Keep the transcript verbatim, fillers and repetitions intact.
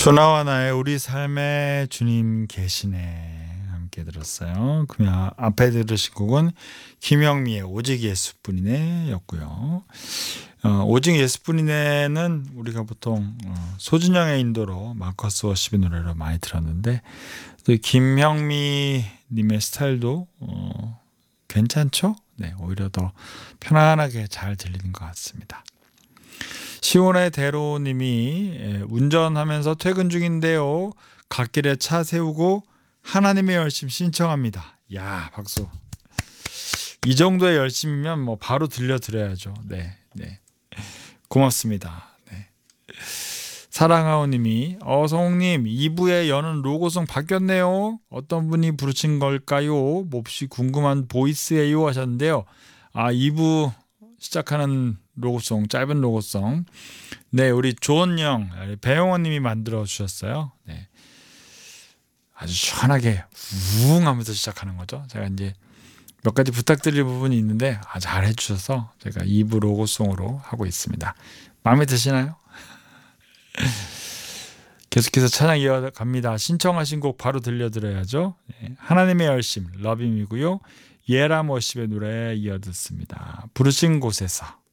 조나와 나의 우리 삶에 주님 계시네 함께 들었어요. 그 앞에 들으신 곡은 김영미의 오직 예수뿐이네 였고요. 어, 오직 예수뿐이네는 우리가 보통 어, 소진영의 인도로 마커스 워십의 노래로 많이 들었는데 또 김영미 님의 스타일도 어, 괜찮죠? 네, 오히려 더 편안하게 잘 들리는 것 같습니다. 시온의 대로님이 운전하면서 퇴근 중인데요. 갓길에 차 세우고 하나님의 열심 신청합니다. 야, 박수. 이 정도의 열심이면 뭐 바로 들려드려야죠. 네, 네. 고맙습니다. 네. 사랑하오님이 어 성웅님 이 부에 여는 로고송 바뀌었네요. 어떤 분이 부르신 걸까요? 몹시 궁금한 보이스예요 하셨는데요. 아, 이 부 시작하는 로고송, 짧은 로고송. 네, 우리 조은영, 배영원님이 만들어 주셨어요. 네, 아주 시원하게 우웅 하면서 시작하는 거죠. 제가 이제 몇 가지 부탁드릴 부분이 있는데 아, 잘 해주셔서 제가 이 부 로고송으로 하고 있습니다. 마음에 드시나요? 계속해서 찬양 이어갑니다. 신청하신 곡 바로 들려드려야죠. 네, 하나님의 열심, 러빔이고요. 예람 워십의 노래 이어 듣습니다. 부르신 곳에서.